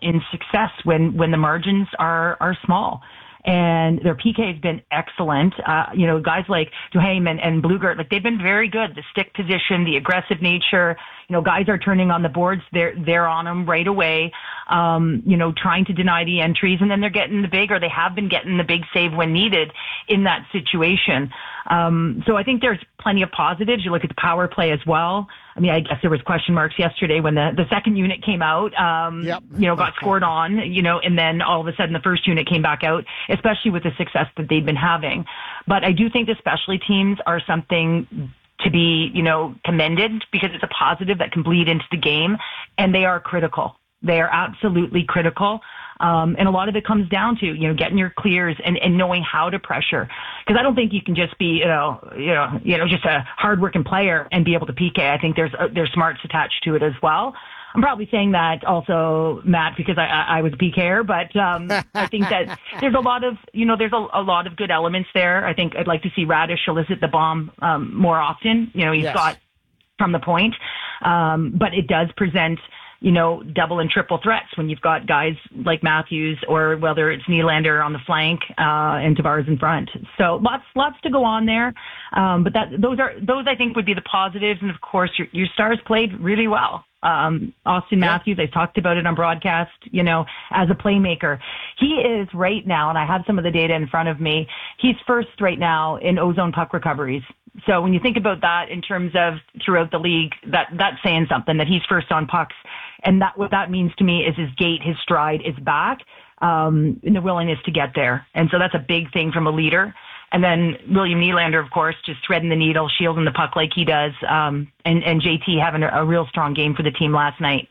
in success when the margins are small. And their PK has been excellent. Guys like Duhaime and Bluegert, like they've been very good. The stick position, the aggressive nature, guys are turning on the boards. They're on them right away, trying to deny the entries, and then they're getting the big, or they have been getting the big save when needed in that situation. So I think there's plenty of positives. You look at the power play as well. I mean, I guess there was question marks yesterday when the second unit came out, got scored on, and then all of a sudden the first unit came back out, especially with the success that they've been having. But I do think the specialty teams are something to be, commended, because it's a positive that can bleed into the game, and they are critical. They are absolutely critical. And a lot of it comes down to, getting your clears and knowing how to pressure. Because I don't think you can just be, just a hardworking player and be able to PK. I think there's smarts attached to it as well. I'm probably saying that also, Matt, because I was a PKer, but I think that there's a lot of, there's a lot of good elements there. I think I'd like to see Radish elicit the bomb more often. He's got from the point, but it does present, double and triple threats when you've got guys like Matthews, or whether it's Nylander on the flank and Tavares in front. So lots to go on there. But those I think would be the positives. And of course, your stars played really well. Austin Matthews, I talked about it on broadcast, as a playmaker. He is right now, and I have some of the data in front of me, he's first right now in ozone puck recoveries. So when you think about that in terms of throughout the league, that's saying something, that he's first on pucks. And what that means to me is his gait, his stride is back, and the willingness to get there. And so that's a big thing from a leader. And then William Nylander, of course, just threading the needle, shielding the puck like he does, and JT having a real strong game for the team last night.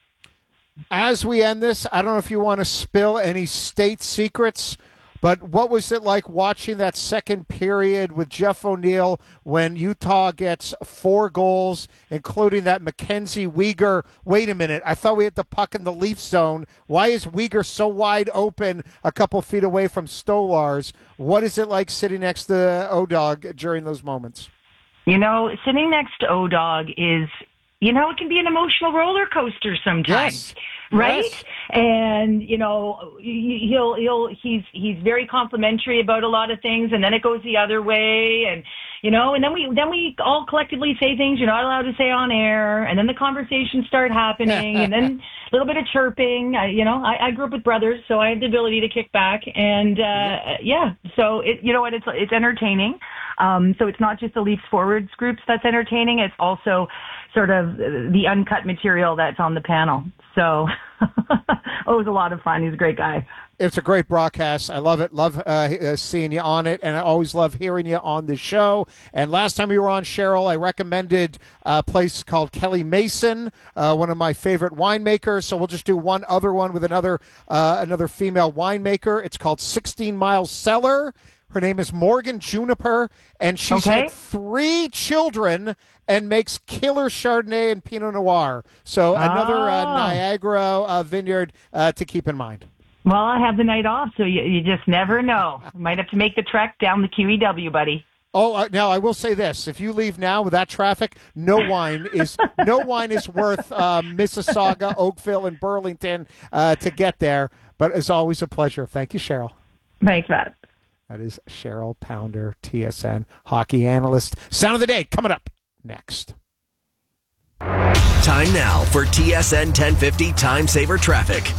As we end this, I don't know if you want to spill any state secrets, but what was it like watching that second period with Jeff O'Neill when Utah gets 4 goals, including that Mackenzie Weegar? Wait a minute, I thought we had the puck in the Leaf zone. Why is Weegar so wide open a couple feet away from Stolarz? What is it like sitting next to O-Dog during those moments? Sitting next to O-Dog is, it can be an emotional roller coaster sometimes. Yes. Right? Yes. And, he's very complimentary about a lot of things, and then it goes the other way. And, and then we all collectively say things you're not allowed to say on air, and then the conversations start happening, and then a little bit of chirping. I grew up with brothers, so I have the ability to kick back. And, so it's entertaining. So it's not just the Leafs forwards groups that's entertaining. It's also sort of the uncut material that's on the panel. So it was a lot of fun. He's a great guy. It's a great broadcast. I love it. Love seeing you on it, and I always love hearing you on the show. And last time you were on, Cheryl, I recommended a place called Kelly Mason, one of my favorite winemakers. So we'll just do one other one with another female winemaker. It's called 16 Mile Cellar. Her name is Morgan Juniper, and she's had 3 children and makes killer Chardonnay and Pinot Noir. So another Niagara vineyard to keep in mind. Well, I have the night off, so you just never know. You might have to make the trek down the QEW, buddy. Oh, now I will say this: if you leave now with that traffic, no wine is worth Mississauga, Oakville, and Burlington to get there. But it's always a pleasure. Thank you, Cheryl. Thanks, Matt. That is Cheryl Pounder, TSN hockey analyst. Sound of the day coming up next. Time now for TSN 1050 Time Saver Traffic.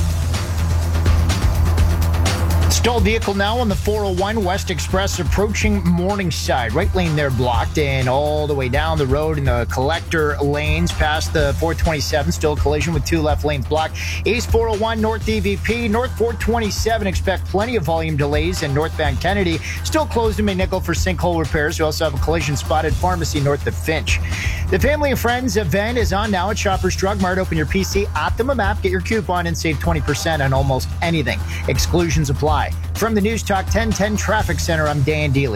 Stalled vehicle now on the 401 West Express approaching Morningside. Right lane there blocked, and all the way down the road in the collector lanes past the 427. Still collision with 2 left lanes blocked. East 401 North DVP. North 427 expect plenty of volume delays, and northbound Kennedy still closed in McNichol for sinkhole repairs. We also have a collision spotted pharmacy north of Finch. The Family and Friends event is on now at Shoppers Drug Mart. Open your PC, Optimum app, get your coupon, and save 20% on almost anything. Exclusions apply. From the News Talk 1010 Traffic Center, I'm Dan Deely.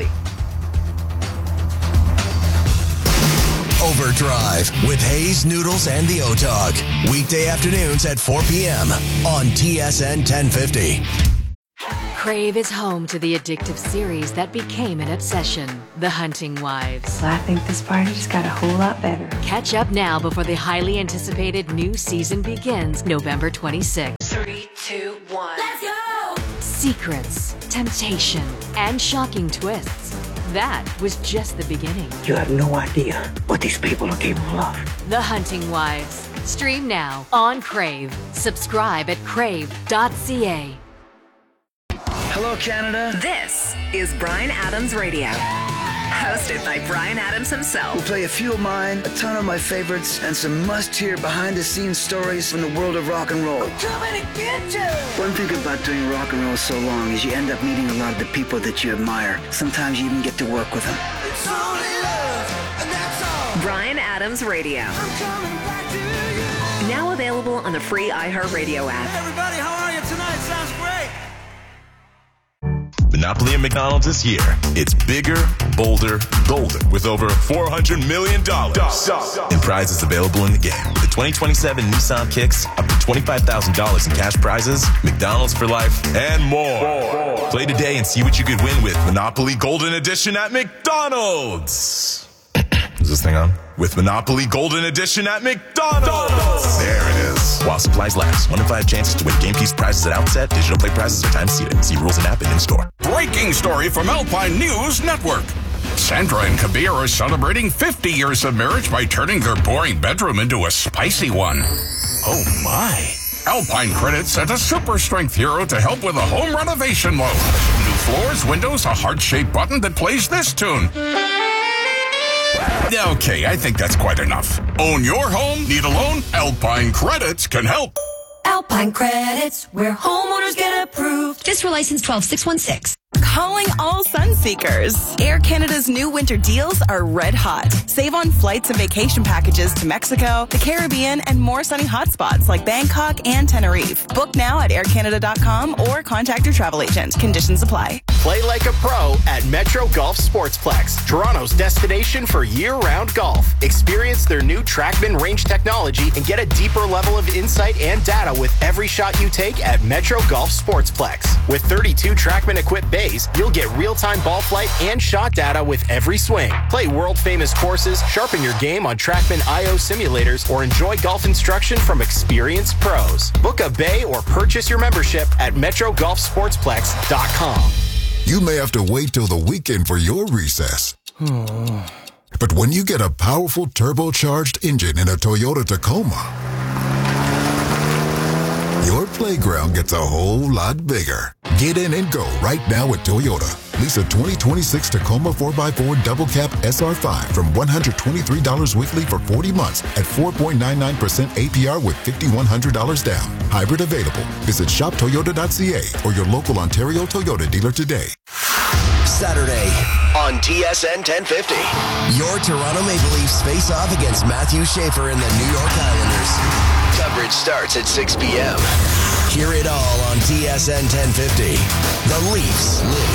Overdrive with Hayes, Noodles, and the O-Dog. Weekday afternoons at 4 p.m. on TSN 1050. Crave is home to the addictive series that became an obsession, The Hunting Wives. Well, I think this party just got a whole lot better. Catch up now before the highly anticipated new season begins November 26th. Secrets, temptation, and shocking twists. That was just the beginning. You have no idea what these people are capable of. The Hunting Wives. Stream now on Crave. Subscribe at crave.ca. Hello, Canada. This is Bryan Adams Radio. Hosted by Bryan Adams himself. We'll play a few of mine, a ton of my favorites, and some must-hear behind-the-scenes stories from the world of rock and roll. I'm coming to get you! One thing about doing rock and roll so long is you end up meeting a lot of the people that you admire. Sometimes you even get to work with them. It's only love, and that's all. Bryan Adams Radio. I'm coming back to you. Now available on the free iHeartRadio app. Hey everybody, how are you tonight? Sounds great. Monopoly at McDonald's is here. It's bigger, bolder, golden, with over $400 million in prizes available in the game. With the 2027 Nissan Kicks, up to $25,000 in cash prizes, McDonald's for life, and more. Play today and see what you could win with Monopoly Golden Edition at McDonald's. Is this thing on? With Monopoly Golden Edition at McDonald's. There it is. While supplies last. 1 in 5 chances to win game piece prizes at outset. Digital play prizes are time seated. See rules and app and in-store. Breaking story from Alpine News Network. Sandra and Kabir are celebrating 50 years of marriage by turning their boring bedroom into a spicy one. Oh, my. Alpine Credit sent a super strength hero to help with a home renovation loan. New floors, windows, a heart-shaped button that plays this tune. Okay, I think that's quite enough. Own your home? Need a loan? Alpine Credits can help. Alpine Credits, where homeowners get approved. FSRA license 12616. Calling all sun seekers. Air Canada's new winter deals are red hot. Save on flights and vacation packages to Mexico, the Caribbean, and more sunny hotspots like Bangkok and Tenerife. Book now at aircanada.com or contact your travel agent. Conditions apply. Play like a pro at Metro Golf Sportsplex, Toronto's destination for year-round golf. Experience their new TrackMan range technology and get a deeper level of insight and data with every shot you take at Metro Golf Sportsplex. With 32 TrackMan-equipped bays, you'll get real-time ball flight and shot data with every swing. Play world-famous courses, sharpen your game on TrackMan IO simulators, or enjoy golf instruction from experienced pros. Book a bay or purchase your membership at MetroGolfSportsplex.com. You may have to wait till the weekend for your recess. But when you get a powerful turbocharged engine in a Toyota Tacoma, your playground gets a whole lot bigger. Get in and go right now at Toyota. Lease a 2026 Tacoma 4x4 Double Cab SR5 from $123 weekly for 40 months at 4.99% APR with $5,100 down. Hybrid available. Visit shoptoyota.ca or your local Ontario Toyota dealer today. Saturday on TSN 1050. Your Toronto Maple Leafs face off against Matthew Schaefer and the New York Islanders. Coverage starts at 6 p.m. Hear it all on TSN 1050. The Leafs live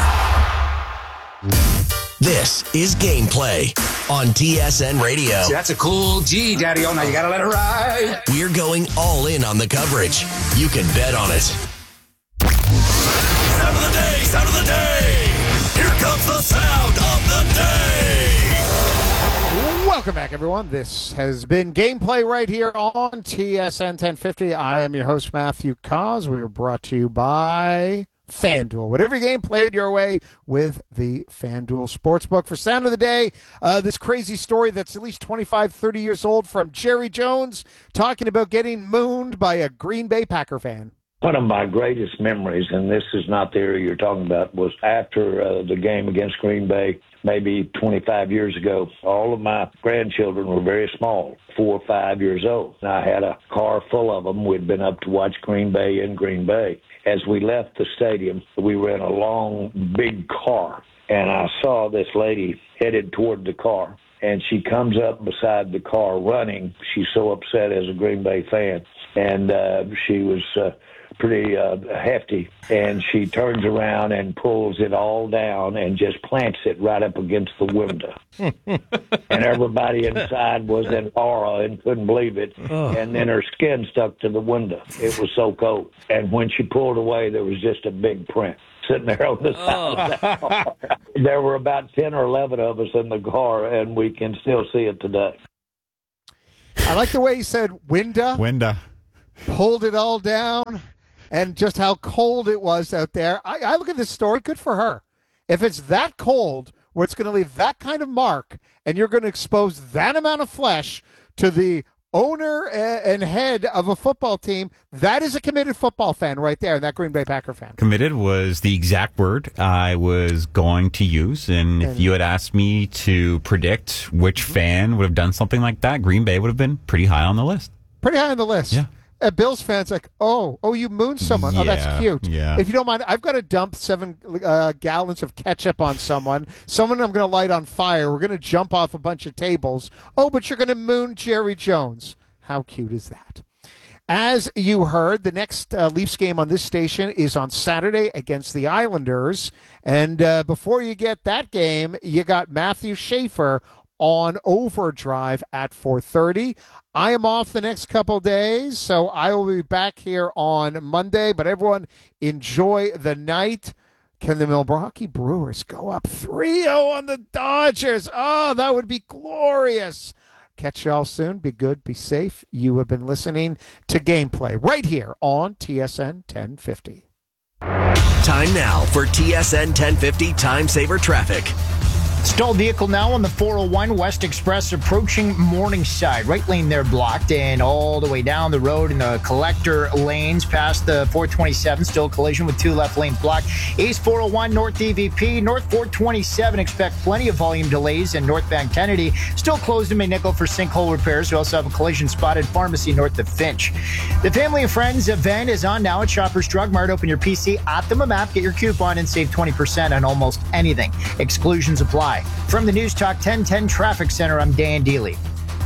here. This is Gameplay on TSN Radio. See, that's a cool G, Daddy. Oh, now you gotta let it ride. We're going all in on the coverage. You can bet on it. Sound of the day, sound of the day. Here comes the sound of the day. Welcome back, everyone. This has been Gameplay right here on TSN 1050. I am your host, Matthew Cause. We are brought to you by FanDuel. Whatever game played your way with the FanDuel Sportsbook. For Sound of the Day, this crazy story that's at least 25, 30 years old from Jerry Jones talking about getting mooned by a Green Bay Packer fan. One of my greatest memories, and this is not the area you're talking about, was after the game against Green Bay, maybe 25 years ago. All of my grandchildren were very small, 4 or 5 years old. And I had a car full of them. We'd been up to watch Green Bay in Green Bay. As we left the stadium, we were in a long, big car, and I saw this lady headed toward the car. And she comes up beside the car running. She's so upset as a Green Bay fan. And she was pretty hefty, and she turns around and pulls it all down and just plants it right up against the window. And everybody inside was in horror and couldn't believe it. And then her skin stuck to the window. It was so cold. And when she pulled away, there was just a big print sitting there on the side of that car. There were about 10 or 11 of us in the car, and we can still see it today. I like the way he said window. Window. Pulled it all down. and just how cold it was out there. I look at this story, good for her. If it's that cold where it's going to leave that kind of mark and you're going to expose that amount of flesh to the owner and head of a football team, that is a committed football fan right there, that Green Bay Packer fan. Committed was the exact word I was going to use, and if you had asked me to predict which fan would have done something like that, Green Bay would have been pretty high on the list. Pretty high on the list. Yeah. Bills fans like, oh, you mooned someone. Yeah, oh, that's cute. yeah. If you don't mind, I've got to dump 7 gallons of ketchup on someone I'm going to light on fire. We're going to jump off a bunch of tables. Oh, but you're going to moon Jerry Jones. How cute is that? As you heard, the next Leafs game on this station is on Saturday against the Islanders. And before you get that game, you got Matthew Schaefer on Overdrive at 4:30. I am off the next couple days, so I will be back here on Monday. But everyone, enjoy the night. Can the Milwaukee Brewers go up 3-0 on the Dodgers? Oh, that would be glorious. Catch y'all soon. Be good. Be safe. You have been listening to Gameplay right here on TSN 1050. Time now for TSN 1050 Time Saver Traffic. Stalled vehicle now on the 401 West Express approaching Morningside. Right lane there blocked and all the way down the road in the collector lanes past the 427. Still collision with 2 left lanes blocked. East 401 North EVP. North 427 expect plenty of volume delays in northbound Kennedy. Still closed in Maynickel for sinkhole repairs. We also have a collision spotted pharmacy north of Finch. The Family and Friends event is on now at Shoppers Drug Mart. Open your PC, Optima Map, get your coupon and save 20% on almost anything. Exclusions apply. From the News Talk 1010 Traffic Center, I'm Dan Deely.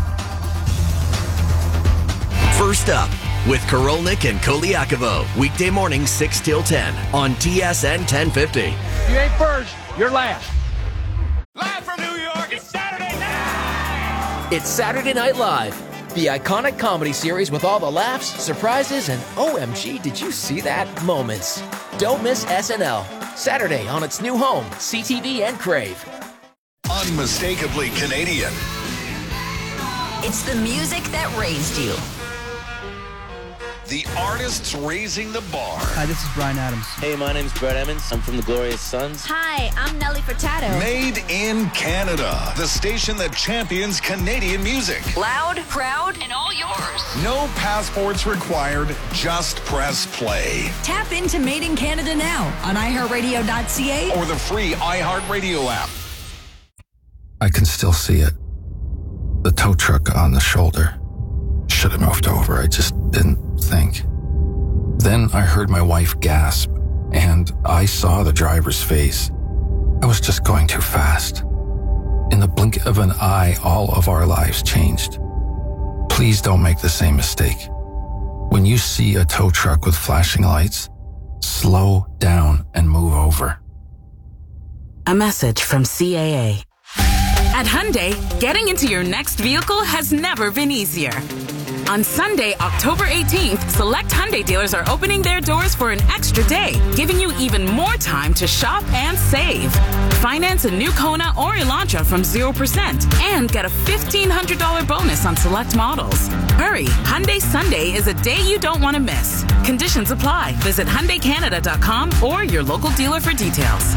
First up, with Korolnik and Koliakovo, weekday mornings 6 till 10 on TSN 1050. You ain't first, you're last. Live from New York, it's Saturday night! It's Saturday Night Live, the iconic comedy series with all the laughs, surprises, and OMG, did you see that moments. Don't miss SNL, Saturday on its new home, CTV and Crave. Unmistakably Canadian. It's the music that raised you. The artists raising the bar. Hi, this is Bryan Adams. Hey, my name's Brett Emmons. I'm from the Glorious Sons. Hi, I'm Nelly Furtado. Made in Canada. The station that champions Canadian music. Loud, proud, and all yours. No passports required. Just press play. Tap into Made in Canada now on iHeartRadio.ca or the free iHeartRadio app. I can still see it. The tow truck on the shoulder. Should have moved over. I just didn't think. Then I heard my wife gasp, and I saw the driver's face. I was just going too fast. In the blink of an eye, all of our lives changed. Please don't make the same mistake. When you see a tow truck with flashing lights, slow down and move over. A message from CAA. At Hyundai, getting into your next vehicle has never been easier. On Sunday, October 18th, select Hyundai dealers are opening their doors for an extra day, giving you even more time to shop and save. Finance a new Kona or Elantra from 0% and get a $1,500 bonus on select models. Hurry, Hyundai Sunday is a day you don't want to miss. Conditions apply. Visit HyundaiCanada.com or your local dealer for details.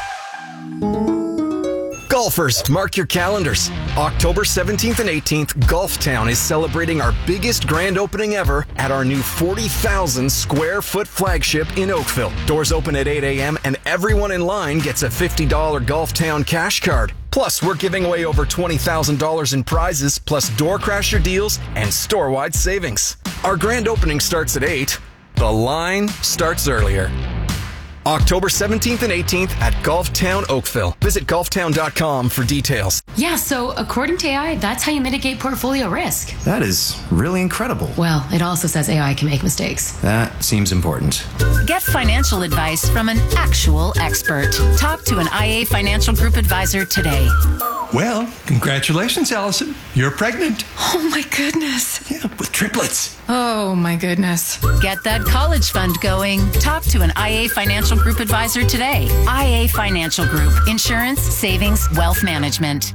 Golfers, mark your calendars. October 17th and 18th, Golftown is celebrating our biggest grand opening ever at our new 40,000 square foot flagship in Oakville. Doors open at 8 a.m. and everyone in line gets a $50 Golftown cash card. Plus, we're giving away over $20,000 in prizes, plus door crasher deals and store-wide savings. Our grand opening starts at 8. The line starts earlier. October 17th and 18th at Golftown Oakville. Visit golftown.com for details. Yeah, so according to AI, that's how you mitigate portfolio risk. That is really incredible. Well, it also says AI can make mistakes. That seems important. Get financial advice from an actual expert. Talk to an IA Financial Group advisor today. Well, congratulations, Allison. You're pregnant. Oh my goodness. Yeah, with triplets. Oh my goodness. Get that college fund going. Talk to an IA Financial Group advisor today. IA Financial Group. Insurance, savings, wealth management.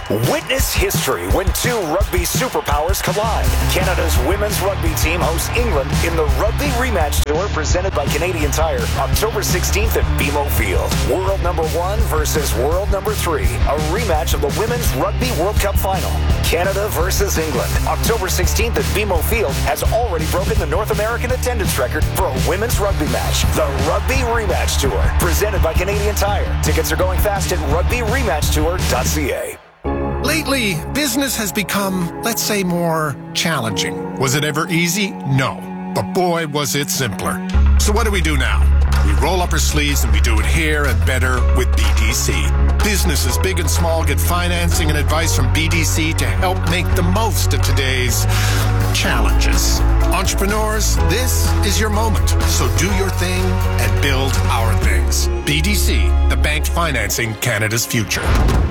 Witness history when two rugby superpowers collide. Canada's women's rugby team hosts England in the Rugby Rematch Tour presented by Canadian Tire, October 16th at BMO Field. World number 1 versus world number 3. A rematch of the Women's Rugby World Cup Final. Canada versus England. October 16th at BMO Field has already broken the North American attendance record for a women's rugby match. The Rugby Rematch Tour, presented by Canadian Tire. Tickets are going fast at rugbyrematchtour.ca. Lately, business has become, let's say, more challenging. Was it ever easy? No. But boy, was it simpler. So what do we do now? We roll up our sleeves and we do it here and better with BDC. Businesses big and small get financing and advice from BDC to help make the most of today's challenges. Entrepreneurs, this is your moment. So do your thing and build our things. BDC, the bank financing Canada's future.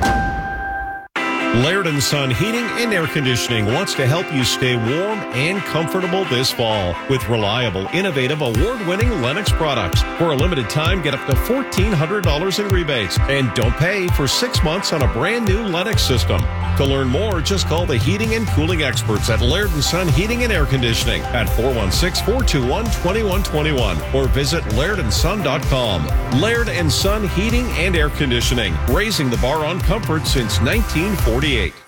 Laird & Son Heating and Air Conditioning wants to help you stay warm and comfortable this fall with reliable, innovative, award-winning Lennox products. For a limited time, get up to $1,400 in rebates and don't pay for 6 months on a brand new Lennox system. To learn more, just call the heating and cooling experts at Laird & Son Heating and Air Conditioning at 416-421-2121 or visit lairdandson.com. Laird & Son Heating and Air Conditioning, raising the bar on comfort since 1948.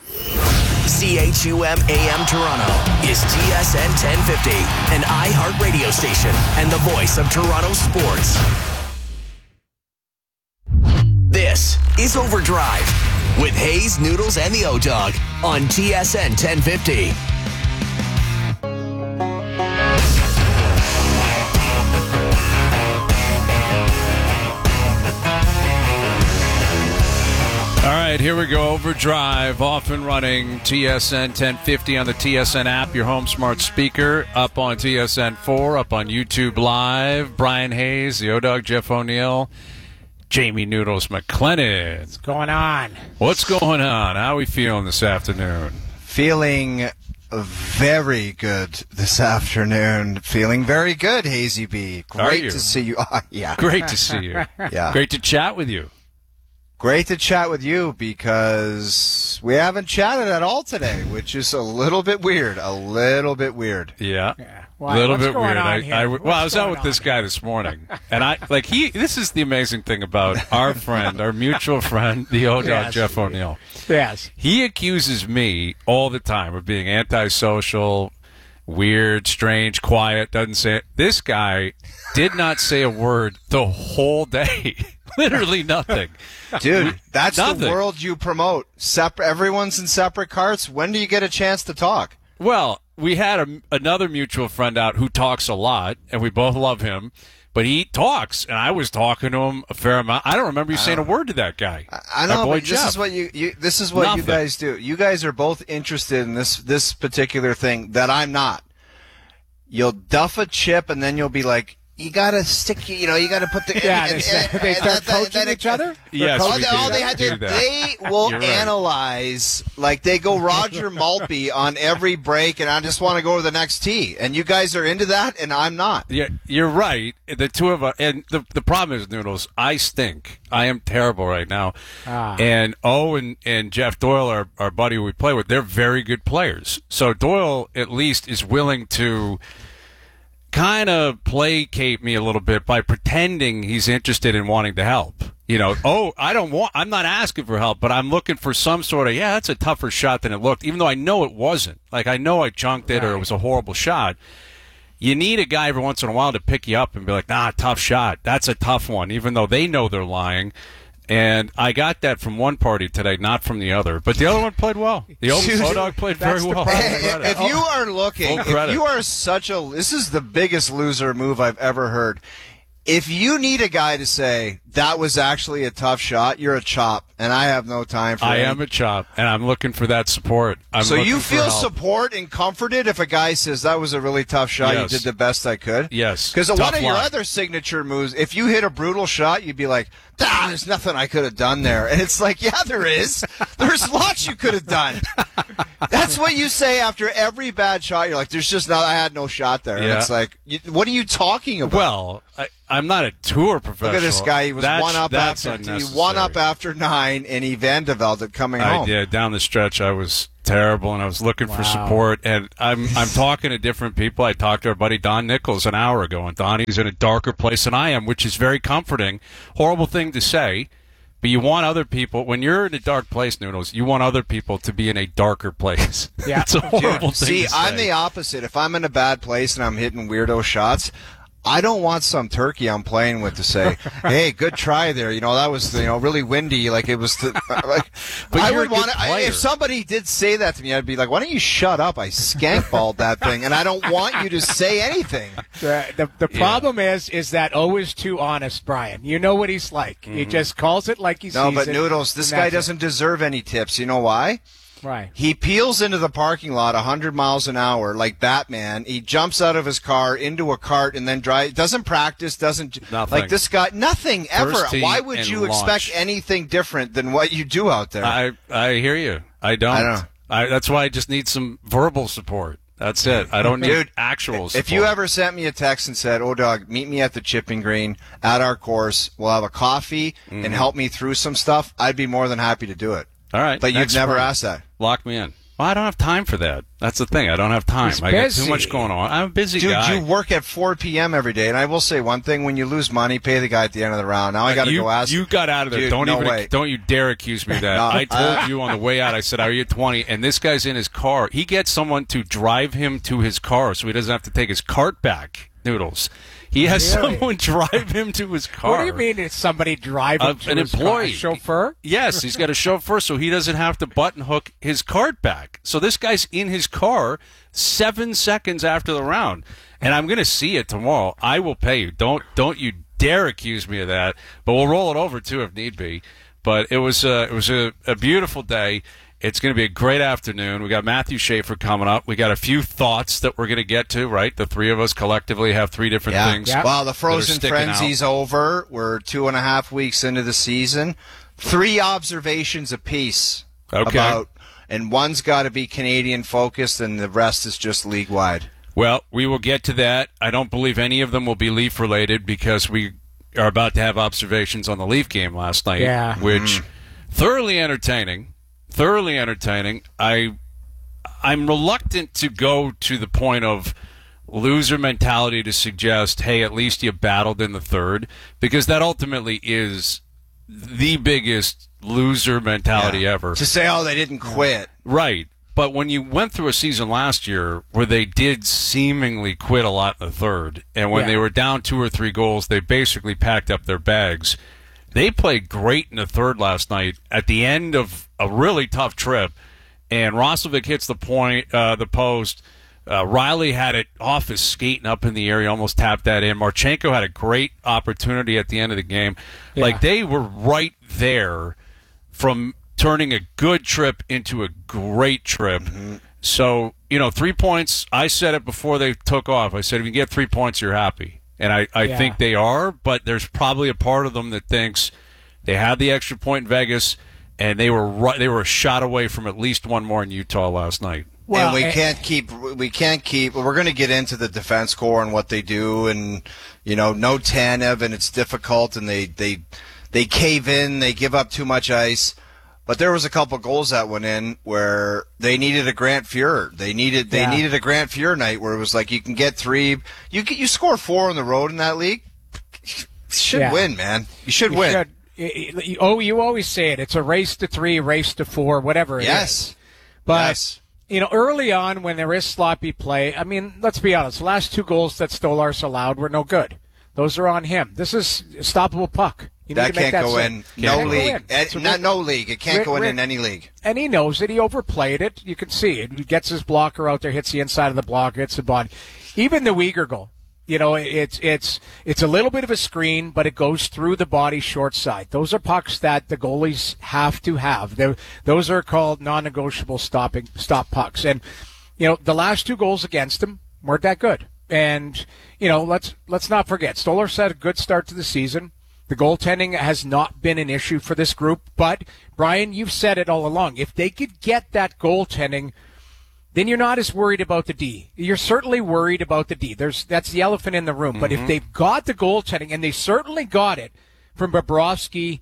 CHUM AM Toronto is TSN 1050, an iHeart radio station and the voice of Toronto sports. This is Overdrive with Hayes, Noodles, and the O-Dog on TSN 1050. All right, here we go. Overdrive, off and running. TSN 1050 on the TSN app, your home smart speaker. Up on TSN 4, up on YouTube Live. Brian Hayes, the O-Dog, Jeff O'Neill, Jamie Noodles McLennan. What's going on? What's going on? How are we feeling this afternoon? Feeling very good this afternoon. Feeling very good, Hazy B. Great to see you. Yeah. Great to see you. Yeah. Great to chat with you. Great to chat with you because we haven't chatted at all today, which is a little bit weird. A little bit weird. Yeah. Why? A little What's bit going weird. on here? I was out with this guy this morning, and this is the amazing thing about our friend, our mutual friend, the O-Dog, Yes. Jeff O'Neill. Yes. He accuses me all the time of being antisocial, weird, strange, quiet, doesn't say it. This guy did not say a word the whole day. Literally nothing. Dude, that's Nothing. the world you promote. Everyone's in separate carts. When do you get a chance to talk? Well, we had another mutual friend out who talks a lot, and we both love him, but he talks, and I was talking to him a fair amount. I don't remember you saying a word to that guy. I know, Our boy but this Jeff. is what this is what you Nothing. guys do. You guys are both interested in this particular thing that I'm not. You'll duff a chip, and then you'll be like, you gotta stick. You gotta put the. Yeah, they start coaching each other. Yes, we do. all they had Do to that. they will You're right. analyze, like they go Roger Maltby on every break, and I just want to go to the next tee. And you guys are into that, and I'm not. Yeah, you're right. The two of us, and the problem is, Noodles, I stink. I am terrible right now. And and Jeff Doyle, our buddy we play with, they're very good players. So Doyle at least is willing to kind of placate me a little bit by pretending he's interested in wanting to help. I'm not asking for help, but I'm looking for some sort of, that's a tougher shot than it looked, even though I know it wasn't. Like, I know I chunked it or it was a horrible shot. You need a guy every once in a while to pick you up and be like, tough shot. That's a tough one, even though they know they're lying. And I got that from one party today, not from the other. But the other one played well. The O-Dog played very well. If you are looking, Full credit. if you are this is the biggest loser move I've ever heard. If you need a guy to say that was actually a tough shot, you're a chop, and I have no time for I any- am a chop, and I'm looking for that support. So you looking for feel help. support and comforted if a guy says that was a really tough shot, Yes. you did the best I could? Yes. Because Tough one of your line. other signature moves, if you hit a brutal shot, you'd be like, there's nothing I could have done there. And it's like, yeah, there is. There's lots you could have done. That's what you say after every bad shot. You're like, there's just I had no shot there. And Yeah. it's like, what are you talking about? Well, I'm not a tour professional. Look at this guy. He was one up after 9, and he Van de Velde it coming home. Yeah, down the stretch, I was terrible, and I was looking for support. And I'm talking to different people. I talked to our buddy Don Nichols an hour ago, and Donnie's in a darker place than I am, which is very comforting. Horrible thing to say. But you want other people, when you're in a dark place, Noodles, you want other people to be in a darker place. Yeah. It's a horrible thing See, to say. I'm the opposite. If I'm in a bad place and I'm hitting weirdo shots, I don't want some turkey I'm playing with to say, "Hey, good try there. That was really windy." Like it was. But I would want to. If somebody did say that to me, I'd be like, "Why don't you shut up? I skank-balled that thing, and I don't want you to say anything." The problem is that O is too honest, Brian. You know what he's like. Mm-hmm. He just calls it like he sees it. No, but Noodles, this guy doesn't deserve any tips. You know why? Right. He peels into the parking lot 100 miles an hour like Batman. He jumps out of his car into a cart and then doesn't practice, doesn't nothing. like this guy. Nothing ever. First tee Why would and you launch. expect anything different than what you do out there? I hear you. I don't. That's why I just need some verbal support. That's it. I don't need actual support. If you ever sent me a text and said, "Oh, dog, meet me at the chipping green at our course. We'll have a coffee and help me through some stuff," I'd be more than happy to do it. All right. But you've never asked that. Lock me in. Well, I don't have time for that. That's the thing. I don't have time. I got too much going on. I'm a busy guy. Dude, you work at 4 p.m. every day, and I will say one thing: when you lose money, pay the guy at the end of the round. Now I got to go ask. You got out of there. Dude, Don't you dare accuse me of that. I told you on the way out. I said, "Are you 20?" And this guy's in his car. He gets someone to drive him to his car, so he doesn't have to take his cart back. Noodles. He has someone drive him to his car. What do you mean it's somebody driving to an his employee. car? A chauffeur? Yes, he's got a chauffeur, so he doesn't have to button hook his cart back. So this guy's in his car 7 seconds after the round, and I'm going to see it tomorrow. I will pay you. Don't you dare accuse me of that. But we'll roll it over too if need be. But it was a beautiful day. It's going to be a great afternoon. We got Matthew Schaefer coming up. We got a few thoughts that we're going to get to, right? The three of us collectively have three different things. Yeah. Well, the Frozen Frenzy's over. We're 2.5 weeks into the season. 3 observations apiece. Okay. And one's got to be Canadian focused, and the rest is just league wide. Well, we will get to that. I don't believe any of them will be Leaf related because we are about to have observations on the Leaf game last night, which thoroughly entertaining. I'm reluctant to go to the point of loser mentality to suggest, hey, at least you battled in the third, because that ultimately is the biggest loser mentality ever. To say, oh, they didn't quit. Right. But when you went through a season last year where they did seemingly quit a lot in the third, and when they were down 2 or 3 goals, they basically packed up their bags. They played great in the third last night at the end of a really tough trip, and Roslovic hits the post. Riley had it off his skate and up in the air. He almost tapped that in. Marchenko had a great opportunity at the end of the game. Yeah. Like, they were right there from turning a good trip into a great trip. Mm-hmm. So, 3 points, I said it before they took off. I said, if you get 3 points, you're happy. And I think they are, but there's probably a part of them that thinks they had the extra point in Vegas, and they were a shot away from at least one more in Utah last night. Well, and we can't keep. We're going to get into the defense core and what they do, and no Tanev, and it's difficult, and they cave in, they give up too much ice. But there was a couple goals that went in where they needed a Grant Fuhr. They needed a Grant Fuhr night where it was like you can get 3, you score 4 on the road in that league. You should win, man. You should win. You always say it. It's a race to 3, race to 4, whatever it is. But early on when there is sloppy play, I mean, let's be honest. The last 2 goals that Stolarz allowed were no good. Those are on him. This is a stoppable puck. That can't go in no league. Not no league. It can't go in any league. And he knows it. He overplayed it. You can see it. He gets his blocker out there, hits the inside of the blocker, hits the body. Even the Weegar goal. It's a little bit of a screen, but it goes through the body short side. Those are pucks that the goalies have to have. Those are called non-negotiable stop pucks. And the last 2 goals against him weren't that good. And let's not forget, Stolarz had a good start to the season. The goaltending has not been an issue for this group, but Brian, you've said it all along. If they could get that goaltending then you're not as worried about the D. You're certainly worried about the D. That's the elephant in the room. But if they've got the goaltending, and they certainly got it from Bobrovsky,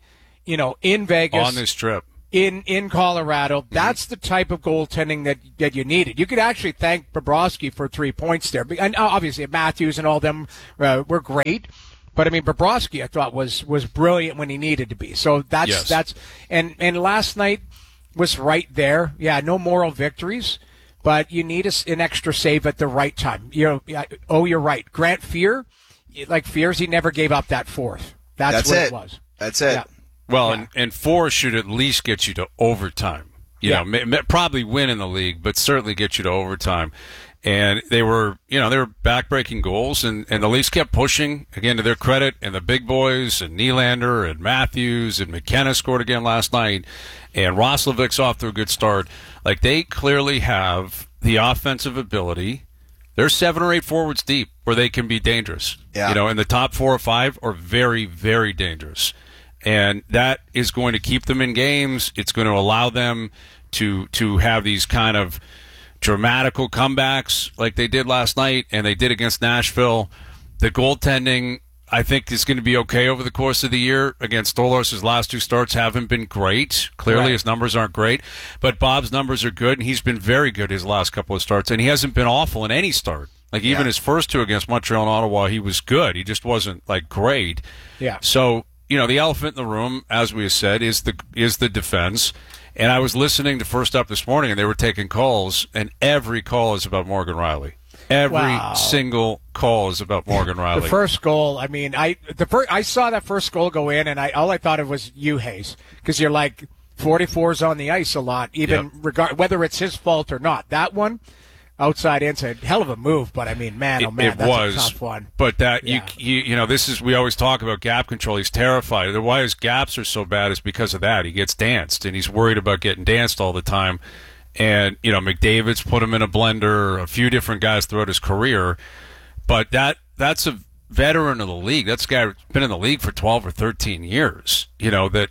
in Vegas. On this trip. In Colorado, that's the type of goaltending that you needed. You could actually thank Bobrovsky for 3 points there. And obviously Matthews and all them were great. But, I mean, Bobrovsky, I thought, was brilliant when he needed to be. So that's and last night was right there. Yeah, no moral victories, but you need an extra save at the right time. You're right. Grant Fuhr, like Fuhrs, he never gave up that fourth. That's what it was. That's it. Yeah. Well, and 4 should at least get you to overtime. Probably win in the league, but certainly get you to overtime. And they were backbreaking goals, and the Leafs kept pushing, again, to their credit, and the big boys, and Nylander, and Matthews, and McKenna scored again last night, and Roslovic's off to a good start. Like, they clearly have the offensive ability. They're 7 or 8 forwards deep where they can be dangerous. Yeah. And the top 4 or 5 are very, very dangerous. And that is going to keep them in games. It's going to allow them to have these kind of dramatical comebacks like they did last night and they did against Nashville. The goaltending, I think, is going to be okay over the course of the year. Again, Stolar's last 2 starts haven't been great. Clearly, his numbers aren't great. But Bob's numbers are good, and he's been very good his last couple of starts. And he hasn't been awful in any start. Like, even his first 2 against Montreal and Ottawa, he was good. He just wasn't, great. Yeah. So, the elephant in the room, as we have said, is the defense. And I was listening to First Up this morning, and they were taking calls, and every call is about Morgan Rielly. Every single call is about Morgan Rielly. The first goal, I mean, I saw that first goal go in, and all I thought of was you, Hayes, because you're like 44's on the ice a lot, even whether it's his fault or not. That one, outside inside, hell of a move, but I mean, man, that's a tough one. But that this is, we always talk about gap control. He's terrified. Why his gaps are so bad is because of that. He gets danced, and he's worried about getting danced all the time. And McDavid's put him in a blender. A few different guys throughout his career, but that's a veteran of the league. That's a guy who's been in the league for 12 or 13 years. That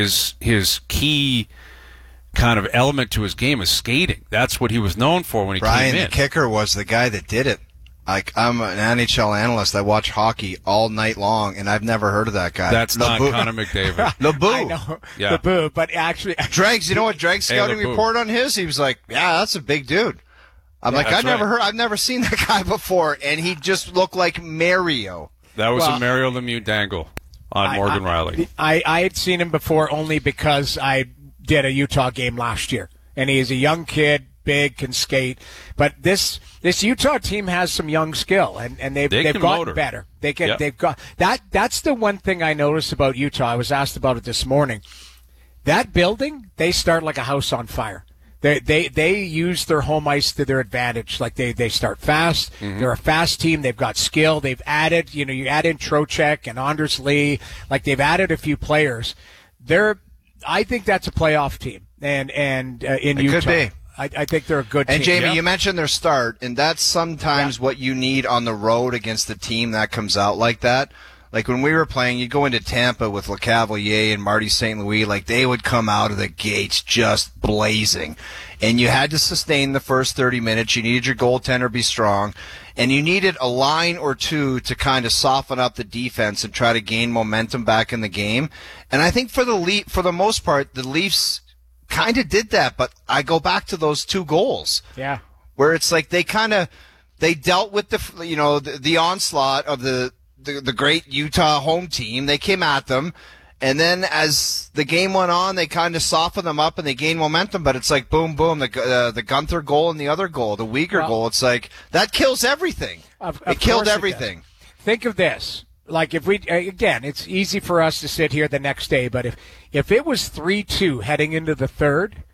his key kind of element to his game is skating. That's what he was known for when he came in. The kicker was the guy that did it. Like, I'm an NHL analyst. I watch hockey all night long, and I've never heard of that guy. That's not Connor McDavid. LeBoo. I know. Yeah. LeBoo, but actually... Dregs, you know what Dregs' scouting report on his? He was like, yeah, that's a big dude. I'm I've never seen that guy before, and he just looked like Mario. That was a Mario Lemieux dangle on Morgan Rielly. I had seen him before only because I did a Utah game last year, and he is a young kid, big, can skate. But this Utah team has some young skill, and they've gotten better. They've got that. That's the one thing I noticed about Utah. I was asked about it this morning. That building, they start like a house on fire. They use their home ice to their advantage. Like they start fast. Mm-hmm. They're a fast team. They've got skill. They've added, you add in Trocheck and Anders Lee. Like, they've added a few players. I think that's a playoff team. And in Utah. Could be. I think they're a good team. And Jamie, you mentioned their start, and that's sometimes what you need on the road against a team that comes out like that. Like, when we were playing, you'd go into Tampa with LeCavalier and Marty St. Louis, like, they would come out of the gates just blazing. And you had to sustain the first 30 minutes. You needed your goaltender to be strong. And you needed a line or two to kind of soften up the defense and try to gain momentum back in the game. And I think for the most part, the Leafs kind of did that. But I go back to those 2 goals. Yeah. Where it's like they dealt with the onslaught of the great Utah home team. They came at them, and then as the game went on, they kind of softened them up and they gained momentum. But it's like boom, boom, the Gunther goal and the other goal, the Uyghur goal. It's like that kills everything. It killed everything. Think of this: like, if it's easy for us to sit here the next day, but if it was 3-2 heading into the third,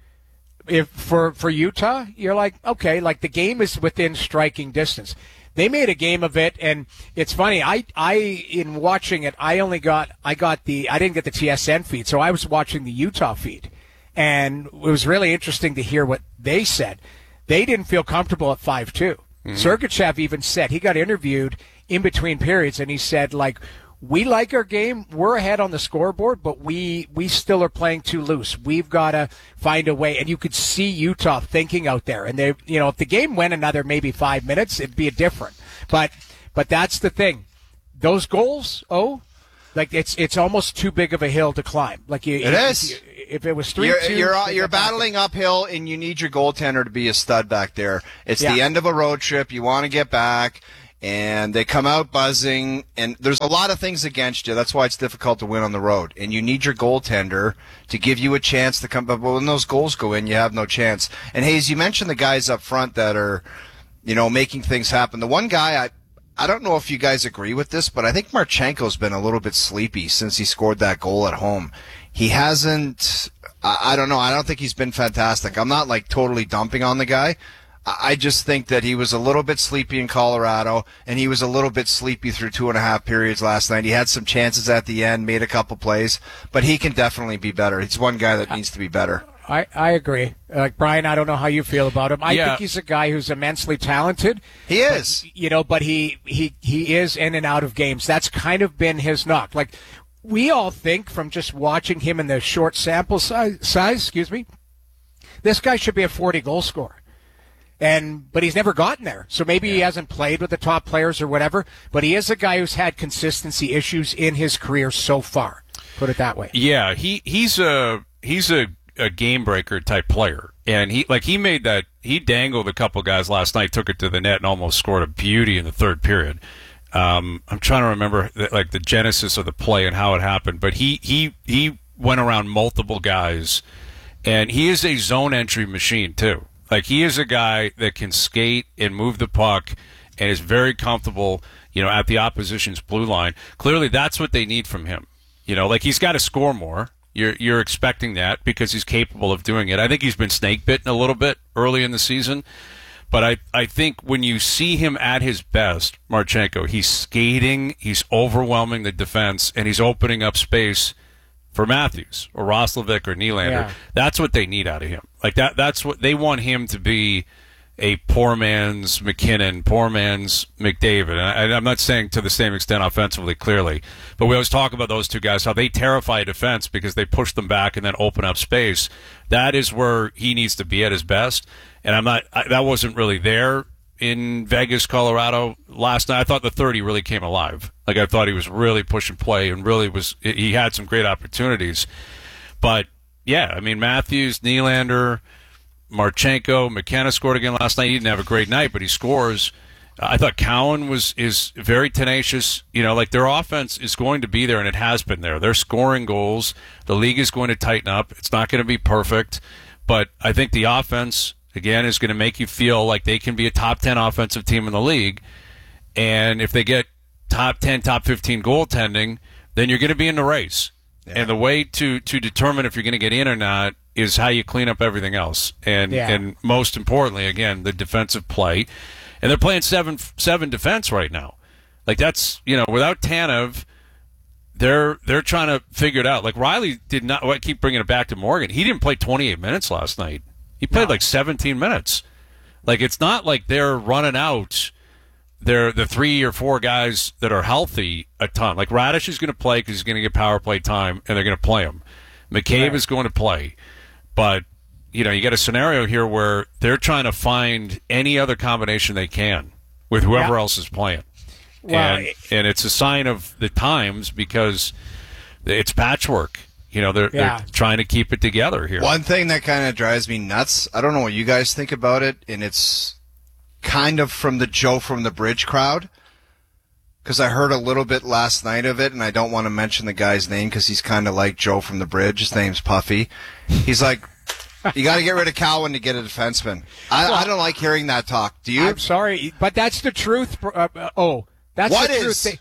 for Utah, you're like, okay, like, the game is within striking distance. They made a game of it, and it's funny. I in watching it, I didn't get the TSN feed, so I was watching the Utah feed, and it was really interesting to hear what they said. They didn't feel comfortable at 5-2. Mm-hmm. Sergachev even said, he got interviewed in between periods, and he said, like, we like our game. We're ahead on the scoreboard, but we still are playing too loose. We've got to find a way. And you could see Utah thinking out there. And they, if the game went another maybe 5 minutes, it'd be different. But that's the thing. Those goals, like it's almost too big of a hill to climb. Like it is. If it was 3-2, you're battling uphill, and you need your goaltender to be a stud back there. It's the end of a road trip. You want to get back, and they come out buzzing. And there's a lot of things against you. That's why it's difficult to win on the road. And you need your goaltender to give you a chance to come. But when those goals go in, you have no chance. And Hayes, you mentioned the guys up front that are, making things happen. The one guy I don't know if you guys agree with this, but I think Marchenko's been a little bit sleepy since he scored that goal at home. He hasn't, I don't know, I don't think he's been fantastic. I'm not totally dumping on the guy. I just think that he was a little bit sleepy in Colorado, and he was a little bit sleepy through 2.5 periods last night. He had some chances at the end, made a couple plays, but he can definitely be better. He's one guy that needs to be better. I agree. Brian, I don't know how you feel about him. I think he's a guy who's immensely talented. He is. But he is in and out of games. That's kind of been his knock. We all think from just watching him in the short sample size, this guy should be a 40-goal scorer. But he's never gotten there. So maybe he hasn't played with the top players or whatever, but he is a guy who's had consistency issues in his career so far. Put it that way. Yeah, he's a game breaker type player. And he dangled a couple guys last night, took it to the net and almost scored a beauty in the third period. I'm trying to remember the genesis of the play and how it happened, but he went around multiple guys, and he is a zone entry machine too. He is a guy that can skate and move the puck and is very comfortable, at the opposition's blue line. Clearly that's what they need from him. He's got to score more. You're expecting that because he's capable of doing it. I think he's been snake bitten a little bit early in the season. But I think when you see him at his best, Marchenko, he's skating, he's overwhelming the defense, and he's opening up space for Matthews or Roslovic or Nylander. Yeah. That's what they need out of him. That's what they want him to be, a poor man's McKinnon, poor man's McDavid. And I'm not saying to the same extent offensively, clearly, but we always talk about those two guys, how they terrify defense because they push them back and then open up space. That is where he needs to be at his best. And that wasn't really there in Vegas, Colorado last night. I thought the 30 really came alive. I thought he was really pushing play and he had some great opportunities. But yeah, Matthews, Nylander, Marchenko, McKenna scored again last night. He didn't have a great night, but he scores. I thought Cowan is very tenacious. Their offense is going to be there, and it has been there. They're scoring goals. The league is going to tighten up. It's not going to be perfect, but I think the offense, again, is going to make you feel like they can be a top 10 offensive team in the league. And if they get top 10, top 15 goaltending, then you're going to be in the race. Yeah. And the way to determine if you're going to get in or not is how you clean up everything else. And most importantly, again, the defensive play. And they're playing 7 defense right now. That's, without Tanev, they're trying to figure it out. Riley did not, I keep bringing it back to Morgan. He didn't play 28 minutes last night. He played 17 minutes. It's not like they're running out the 3 or 4 guys that are healthy a ton. Radish is going to play because he's going to get power play time, and they're going to play him. McCabe is going to play. But, you got a scenario here where they're trying to find any other combination they can with whoever else is playing. Well, and it's a sign of the times because it's patchwork. They're trying to keep it together here. One thing that kind of drives me nuts, I don't know what you guys think about it, and it's kind of from the Joe from the Bridge crowd, because I heard a little bit last night of it, and I don't want to mention the guy's name because he's kind of like Joe from the Bridge. His name's Puffy. He's like, you got to get rid of Cowan to get a defenseman. I don't like hearing that talk. Do you? I'm sorry, but that's the truth. That's what the truth.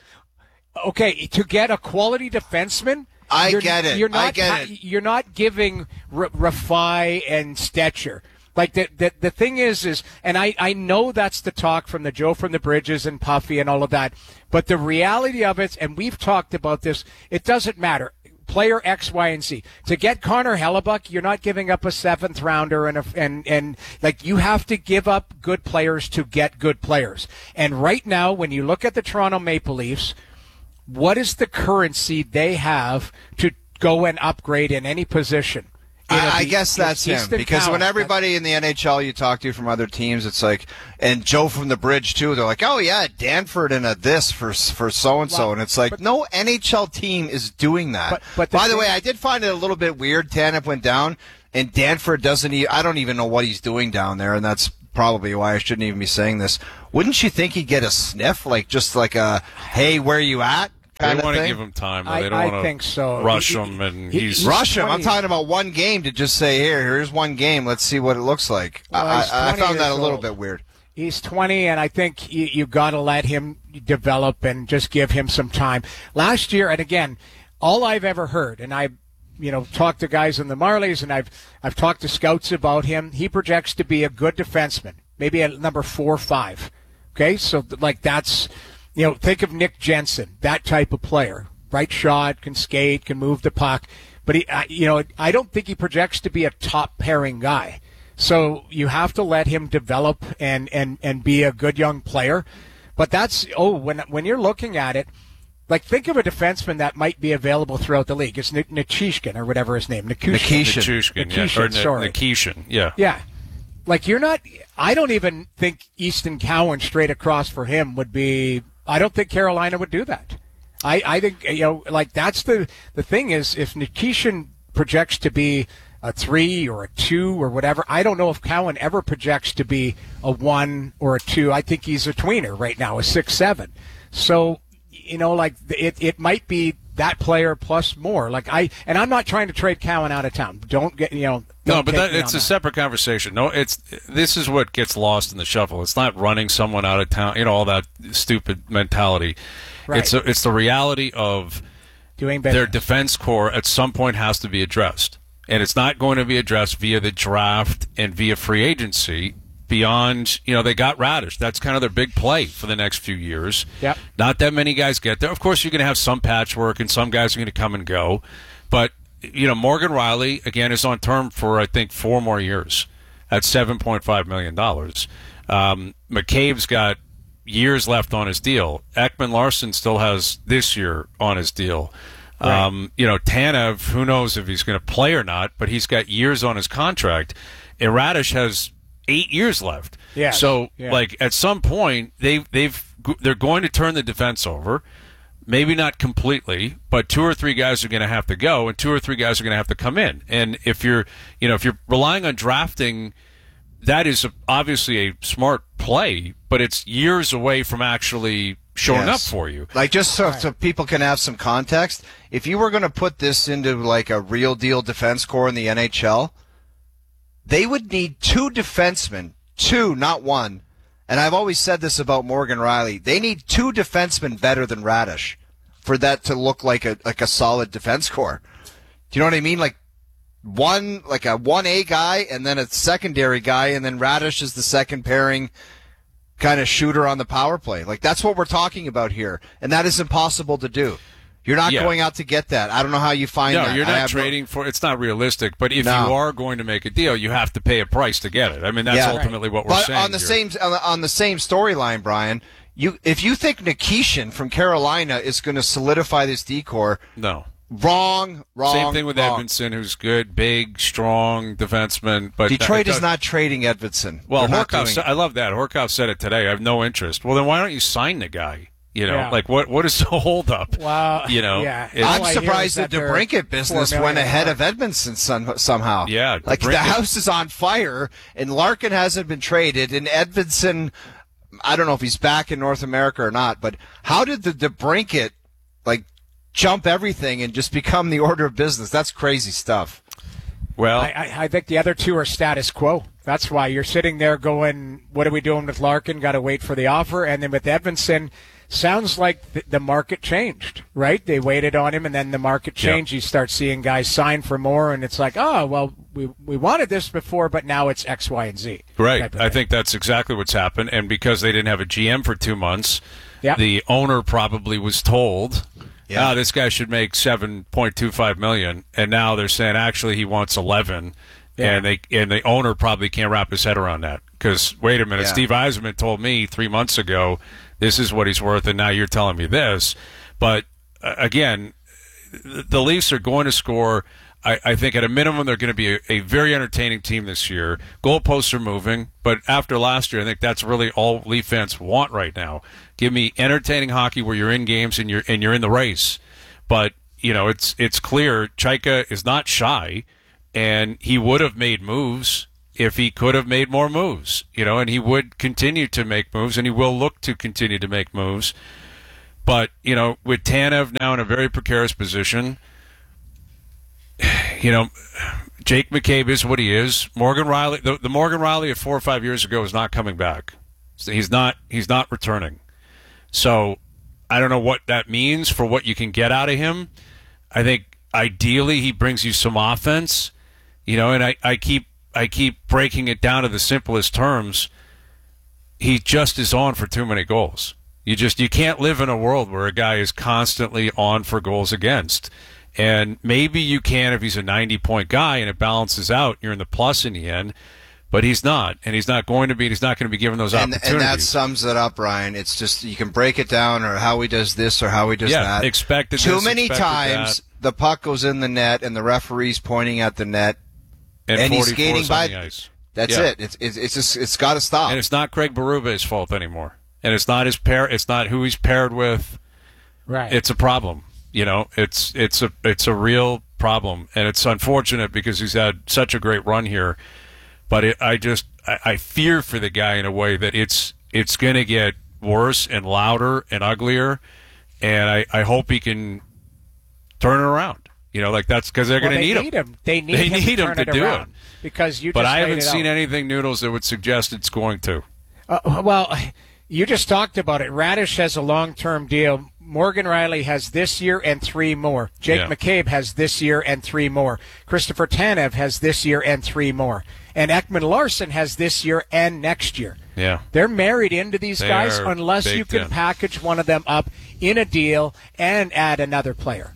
Okay, to get a quality defenseman, I get it. You're not giving Rafai and Stetcher. The thing is, and I know that's the talk from the Joe from the Bridges and Puffy and all of that, but the reality of it, and we've talked about this, it doesn't matter. Player X, Y, and Z. To get Connor Hellebuck, you're not giving up a 7th rounder and you have to give up good players to get good players. And right now, when you look at the Toronto Maple Leafs, what is the currency they have to go and upgrade in any position? I guess that's him, because when everybody in the NHL you talk to from other teams, it's like, and Joe from the Bridge too, they're like, oh yeah, Danford and a this for so-and-so, and it's like, no NHL team is doing that. But by the way, I did find it a little bit weird. Tanev went down, and Danford I don't even know what he's doing down there, and that's probably why I shouldn't even be saying this. Wouldn't you think he'd get a sniff, like just like a, hey, where you at? They want to give him time. They don't want to think so. Rush him, and he's rush him. I'm talking about one game to just say, here's one game. Let's see what it looks like. Well, I found that a little bit weird. He's 20, and I think you got to let him develop and just give him some time. Last year, and again, all I've ever heard, and I, talked to guys in the Marlies, and I've talked to scouts about him. He projects to be a good defenseman, maybe at number 4 or 5. Okay, so like that's. Think of Nick Jensen, that type of player. Right shot, can skate, can move the puck. But, I don't think he projects to be a top pairing guy. So you have to let him develop and be a good young player. But that's, when you're looking at it, like think of a defenseman that might be available throughout the league. It's Nikishkin or whatever his name. Nikishin, yeah. Yeah. Like I don't even think Easton Cowan straight across for him would be... I don't think Carolina would do that. I think, that's the thing is if Nikishin projects to be a 3 or a 2 or whatever, I don't know if Cowan ever projects to be a 1 or a 2. I think he's a tweener right now, a 6-7. So, it might be that player plus more. And I'm not trying to trade Cowan out of town. Don't get, No, but it's a separate conversation. No, this is what gets lost in the shuffle. It's not running someone out of town, all that stupid mentality. Right. It's the reality of doing their defense core at some point has to be addressed. And it's not going to be addressed via the draft and via free agency. Beyond, they got Radish. That's kind of their big play for the next few years. Yep. Not that many guys get there. Of course, you're going to have some patchwork, and some guys are going to come and go. But, Morgan Riley, again, is on term for, I think, 4 more years at $7.5 million. McCabe's got years left on his deal. Ekman-Larsson still has this year on his deal. Right. Tanev, who knows if he's going to play or not, but he's got years on his contract. And Radish has 8 years left. Yeah. So, at some point, they're going to turn the defense over. Maybe not completely, but 2 or 3 guys are going to have to go, and 2 or 3 guys are going to have to come in. And if you're relying on drafting, that is obviously a smart play, but it's years away from actually showing up for you. Just so people can have some context, if you were going to put this into a real deal defense core in the NHL, they would need 2 defensemen, 2, not 1. And I've always said this about Morgan Riley. They need 2 defensemen better than Radish for that to look like a solid defense core. Do you know what I mean? A 1A guy and then a secondary guy, and then Radish is the second pairing kind of shooter on the power play. That's what we're talking about here. And that is impossible to do. You're not going out to get that. I don't know how you find that. No, you're not trading for. It's not realistic. But if you are going to make a deal, you have to pay a price to get it. I mean, that's ultimately what we're saying. But on the same storyline, Brian, if you think Nikishin from Carolina is going to solidify this D-core, no, wrong. Same thing with Edmondson, who's good, big, strong defenseman. But Detroit is not trading Edmondson. Well, Horkoff, I love that. Horkoff said it today. I have no interest. Well, then why don't you sign the guy? What is the holdup? Wow. I'm surprised the DeBrincat business went ahead of Edmondson somehow. Yeah. The house is on fire, and Larkin hasn't been traded, and Edmondson, I don't know if he's back in North America or not, but how did the DeBrincat, jump everything and just become the order of business? That's crazy stuff. Well, I think the other 2 are status quo. That's why you're sitting there going, what are we doing with Larkin? Got to wait for the offer. And then with Edmondson, sounds like the market changed, right? They waited on him, and then the market changed. You start seeing guys sign for more, and it's like, oh, well, we wanted this before, but now it's X, Y, and Z. Right. I think that's exactly what's happened. And because they didn't have a GM for 2 months, the owner probably was told, this guy should make $7.25 million, and now they're saying actually he wants 11. Yeah. And the owner probably can't wrap his head around that because, wait a minute, Steve Yzerman told me 3 months ago this is what he's worth, and now you're telling me this. But again, the Leafs are going to score. I think at a minimum they're going to be a very entertaining team this year. Goalposts are moving, but after last year, I think that's really all Leaf fans want right now. Give me entertaining hockey where you're in games and you're in the race. But it's clear Chaika is not shy, and he would have made moves if he could have made more moves. And he would continue to make moves, and he will look to continue to make moves. But with Tanev now in a very precarious position. Jake McCabe is what he is. Morgan Rielly, the Morgan Rielly of 4 or 5 years ago is not coming back. So he's not returning. So I don't know what that means for what you can get out of him. I think ideally he brings you some offense, and I keep breaking it down to the simplest terms. He just is on for too many goals. You can't live in a world where a guy is constantly on for goals against. And maybe you can if he's a 90-point guy and it balances out. You're in the plus in the end, but he's not, and he's not going to be. He's not going to be given those opportunities. And that sums it up, Ryan. It's just you can break it down, or how he does this, or how he does that. Expected too this, many times. The puck goes in the net, and the referee's pointing at the net, and he's skating by the ice. That's it. It's got to stop. And it's not Craig Berube's fault anymore, and it's not his pair. It's not who he's paired with. Right. It's a problem. It's a real problem, and it's unfortunate because he's had such a great run here. But I fear for the guy in a way that it's going to get worse and louder and uglier, and I hope he can turn it around. That's because they're going to need him. They need him to do it because But I haven't seen anything, Noodles, that would suggest it's going to. Well, you just talked about it. Radish has a long-term deal. Morgan Rielly has this year and 3 more. Jake McCabe has this year and 3 more. Christopher Tanev has this year and 3 more. And Ekman Larsson has this year and next year. Yeah. They're married into these guys unless you can package one of them up in a deal and add another player.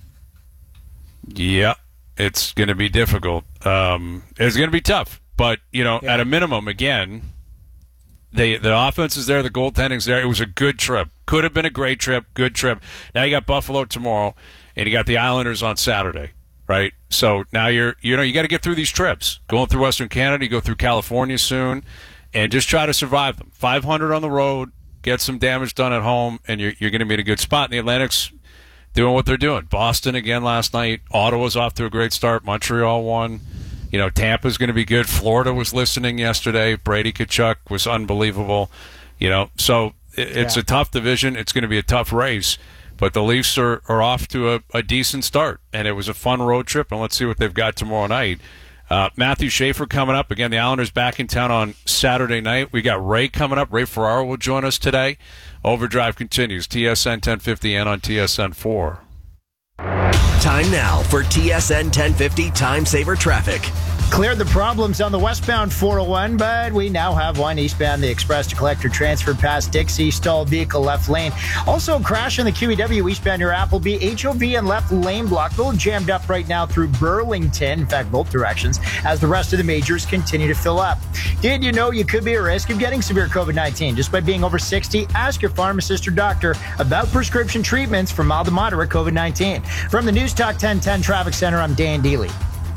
Yeah, it's going to be difficult. It's going to be tough. But, at a minimum, again, the offense is there, the goaltending's there. It was a good trip. Could have been a great trip, good trip. Now you got Buffalo tomorrow, and you got the Islanders on Saturday, right? So now you got to get through these trips. Going through Western Canada, you go through California soon, and just try to survive them. 500 on the road, get some damage done at home, and you're going to be in a good spot. And the Atlantic's doing what they're doing. Boston again last night. Ottawa's off to a great start. Montreal won. Tampa's going to be good. Florida was listening yesterday. Brady Tkachuk was unbelievable. So it's a tough division. It's going to be a tough race. But the Leafs are off to a decent start. And it was a fun road trip. And let's see what they've got tomorrow night. Matthew Schaefer coming up. Again, the Islanders back in town on Saturday night. We got Ray coming up. Ray Ferraro will join us today. Overdrive continues. TSN 1050 and on TSN 4. Time now for TSN 1050 Time Saver Traffic. Cleared the problems on the westbound 401, but we now have one eastbound. The Express to Collector transferred past Dixie, stalled vehicle left lane. Also a crash in the QEW eastbound near Appleby. HOV and left lane block. A little jammed up right now through Burlington. In fact, both directions, as the rest of the majors continue to fill up. Did you know you could be at risk of getting severe COVID-19 just by being over 60? Ask your pharmacist or doctor about prescription treatments for mild to moderate COVID-19. From the News Talk 1010 Traffic Center, I'm Dan Dealey.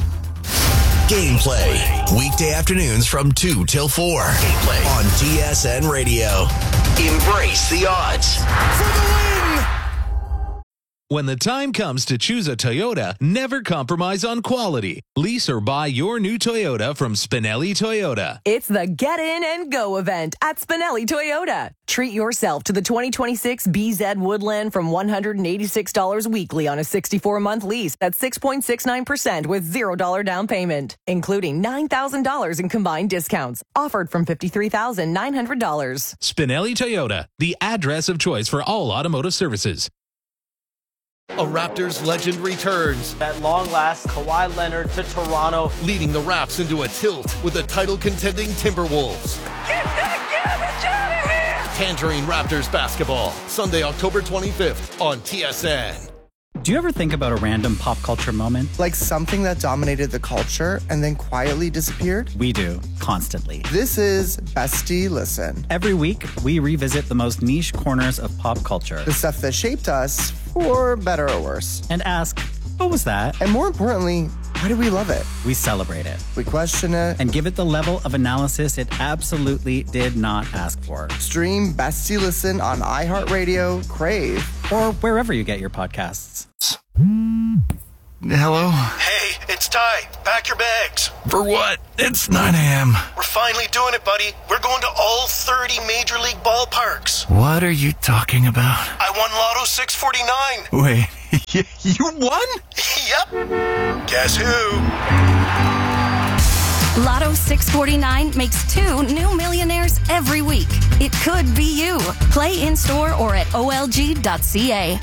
Gameplay. Weekday afternoons from 2 till 4. Gameplay on TSN Radio. Embrace the odds. For the win! When the time comes to choose a Toyota, never compromise on quality. Lease or buy your new Toyota from Spinelli Toyota. It's the Get In and Go event at Spinelli Toyota. Treat yourself to the 2026 BZ Woodland from $186 weekly on a 64-month lease. That's 6.69% with $0 down payment, including $9,000 in combined discounts. Offered from $53,900. Spinelli Toyota, the address of choice for all automotive services. A Raptors legend returns. At long last, Kawhi Leonard to Toronto, leading the Raps into a tilt with the title-contending Timberwolves. Get out of here! Tangerine Raptors basketball, Sunday, October 25th on TSN. Do you ever think about a random pop culture moment? Like something that dominated the culture and then quietly disappeared? We do, constantly. This is Bestie Listen. Every week, we revisit the most niche corners of pop culture. The stuff that shaped us for better or worse. And ask, what was that? And more importantly, why do we love it? We celebrate it. We question it. And give it the level of analysis it absolutely did not ask for. Stream Best You Listen on iHeartRadio, Crave, or wherever you get your podcasts. Hello? Hey, it's Ty. Pack your bags. For what? It's 9 a.m. We're finally doing it, buddy. We're going to all 30 Major League ballparks. What are you talking about? I won Lotto 649. Wait, you won? Yep. Guess who? Lotto 649 makes 2 new millionaires every week. It could be you. Play in-store or at olg.ca.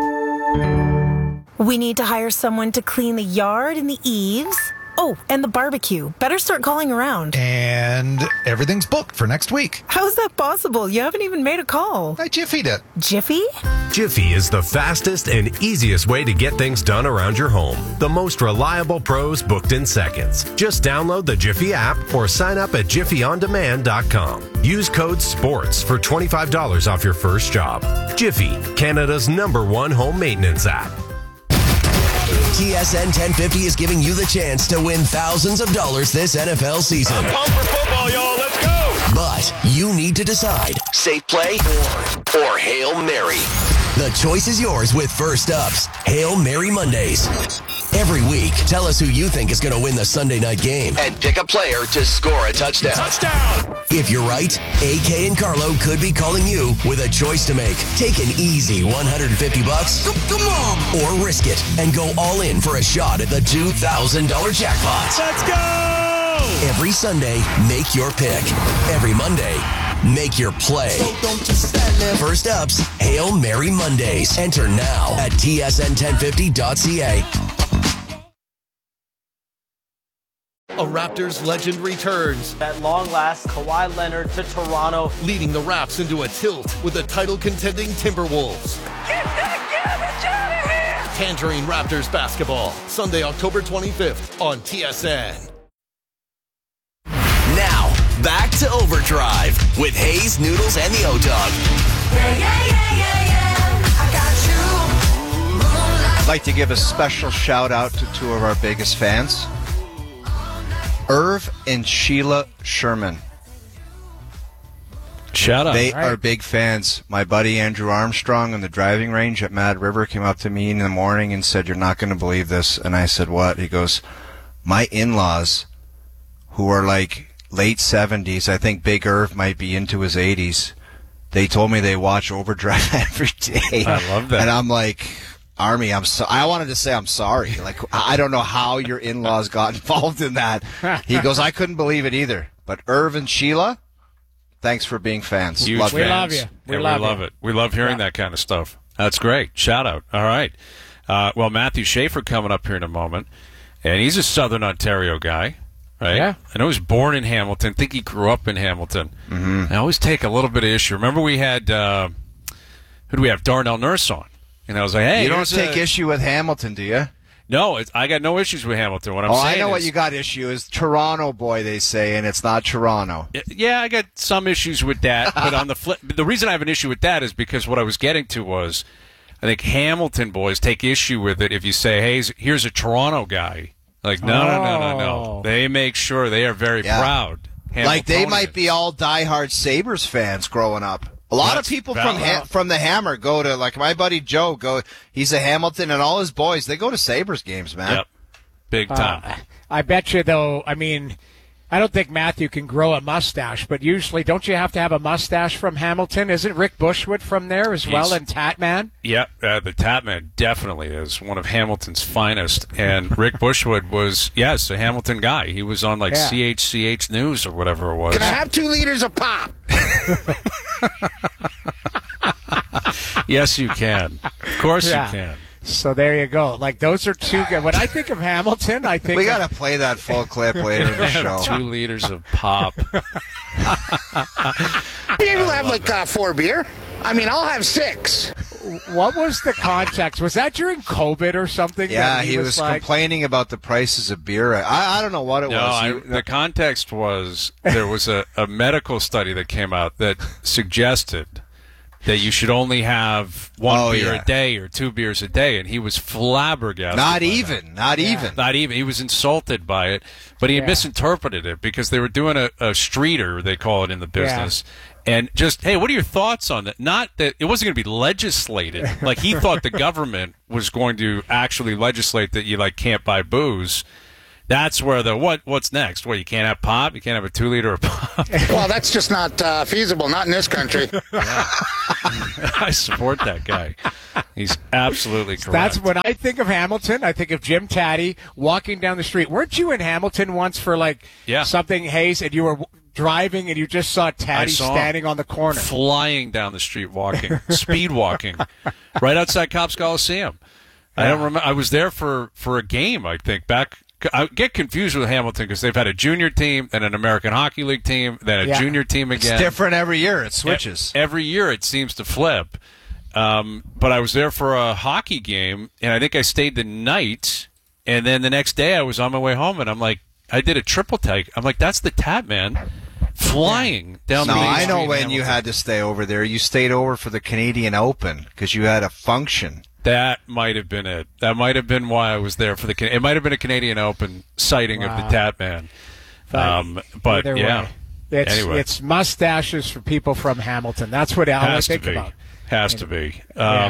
We need to hire someone to clean the yard and the eaves. Oh, and the barbecue. Better start calling around. And everything's booked for next week. How's that possible? You haven't even made a call. I Jiffy'd it. Jiffy? Jiffy is the fastest and easiest way to get things done around your home. The most reliable pros booked in seconds. Just download the Jiffy app or sign up at jiffyondemand.com. Use code SPORTS for $25 off your first job. Jiffy, Canada's #1 home maintenance app. TSN 1050 is giving you the chance to win thousands of dollars this NFL season. I'm pumped for football, y'all. Let's go. But you need to decide, safe play or Hail Mary. The choice is yours with First Up's Hail Mary Mondays. Every week, tell us who you think is going to win the Sunday night game and pick a player to score a touchdown. Touchdown! If you're right, AK and Carlo could be calling you with a choice to make. Take an easy $150. Come on! Or risk it and go all in for a shot at the $2,000 jackpot. Let's go! Every Sunday, make your pick. Every Monday, make your play. First Up's Hail Mary Mondays. Enter now at tsn1050.ca. A Raptors legend returns. At long last, Kawhi Leonard to Toronto. Leading the Raps into a tilt with the title-contending Timberwolves. Get Garbage out of here! Tangerine Raptors basketball. Sunday, October 25th on TSN. Now, back to Overdrive with Hayes, Noodles, and the O-Dog. I'd like to give a special shout-out to 2 of our biggest fans. Irv and Sheila Sherman. Shout out. They are big fans. My buddy Andrew Armstrong on the driving range at Mad River came up to me in the morning and said, "You're not going to believe this." And I said, "What?" He goes, "My in-laws, who are like late 70s, I think Big Irv might be into his 80s, they told me they watch Overdrive every day." I love that. And I'm like, Army, I wanted to say I'm sorry. Like, I don't know how your in-laws got involved in that. He goes, "I couldn't believe it either." But Irv and Sheila, thanks for being fans. Huge love fans. We love you. We love it. We love hearing that kind of stuff. That's great. Shout out. All right. Well, Matthew Schaefer coming up here in a moment, and he's a Southern Ontario guy, right? Yeah. I know he was born in Hamilton. I think he grew up in Hamilton. Mm-hmm. I always take a little bit of issue. Remember we had, who do we have? Darnell Nurse on. And I was like, hey. You don't take issue with Hamilton, do you? No, I got no issues with Hamilton. What I'm saying I know is, what you got issue is Toronto boy, they say, and it's not Toronto. Yeah, I got some issues with that. But on the flip, the reason I have an issue with that is because what I was getting to was, I think Hamilton boys take issue with it if you say, hey, here's a Toronto guy. Like, no. They make sure they are very proud. Like, they might be all diehard Sabres fans growing up. A lot of people from the Hammer go to, like my buddy Joe, he's a Hamilton, and all his boys, they go to Sabres games, man. Yep. Big time. I bet you, though, I mean, I don't think Matthew can grow a mustache, but usually, don't you have to have a mustache from Hamilton? Isn't Rick Bushwood from there as well, and Tatman? Yep, the Tatman definitely is one of Hamilton's finest. And Rick Bushwood was, yes, a Hamilton guy. He was on, like, CHCH News or whatever it was. Can I have 2 liters of pop? Yes, you can. Of course you can. So there you go. Like, those are 2 good. When I think of Hamilton, I think we got to play that full clip later in the show. 2 liters of pop. You'll have like 4 beer. I mean, I'll have 6. What was the context? Was that during COVID or something? Yeah, he was like, complaining about the prices of beer. I don't know what it was. The context was there was a medical study that came out that suggested that you should only have one beer yeah. a day or 2 beers a day, and he was flabbergasted. Not even. He was insulted by it, but he misinterpreted it because they were doing a streeter, they call it in the business. And just, hey, what are your thoughts on that? Not that it wasn't going to be legislated. Like, he thought the government was going to actually legislate that you, like, can't buy booze. That's where what's next? Well, you can't have pop? You can't have a 2-liter of pop? Well, that's just not feasible, not in this country. I support that guy. He's absolutely correct. That's when I think of Hamilton. I think of Jim Taddy walking down the street. Weren't you in Hamilton once for, like, something, Hayes, and you were driving and you just saw Taddy standing on the corner? Flying down the street walking, speed walking, right outside Cops Coliseum. I don't remember. I was there for a game, I think, back. I get confused with Hamilton because they've had a junior team, then an American Hockey League team, then a junior team again. It's different every year. It switches. Every year it seems to flip. But I was there for a hockey game, and I think I stayed the night, and then the next day I was on my way home, and I'm like, I did a triple take. I'm like, that's the Tap Man flying down the main street. I know when you had to stay over there. You stayed over for the Canadian Open because you had a function. That might have been it. That might have been why I was there for the. It might have been a Canadian Open sighting of the Tap Man. But yeah, it's mustaches for people from Hamilton. That's what I think about. Has to be.